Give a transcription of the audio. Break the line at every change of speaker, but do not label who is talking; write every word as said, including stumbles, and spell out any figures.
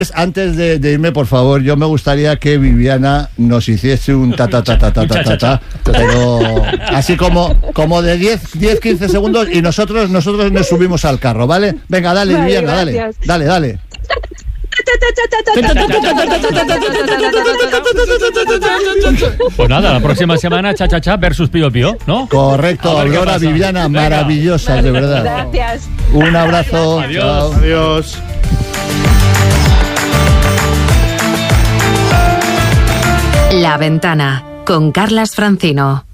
Antes de, de irme, por favor, yo me gustaría que Viviana nos hiciese un ta ta ta ta ta ta ta, ta pero así como, como de diez, quince segundos y nosotros nosotros nos subimos al carro, ¿vale? Venga, dale, vale, Viviana, dale, dale, dale.
Pues nada, la próxima semana cha cha cha versus Pío Pío, ¿no?
Correcto, Aurora, Viviana, maravillosas, de verdad.
Gracias.
Un abrazo.
Adiós.
Chao.
Adiós.
La Ventana, con Carlas Francino.